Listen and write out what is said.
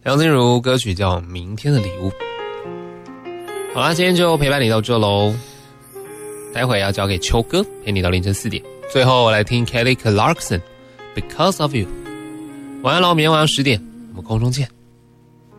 梁静茹歌曲叫《明天的礼物》。好啦，今天就陪伴你到这咯，待会要交给秋哥陪你到凌晨4点。最后我来听 Kelly Clarkson Because of You。晚安咯，明天晚上10点我们空中见。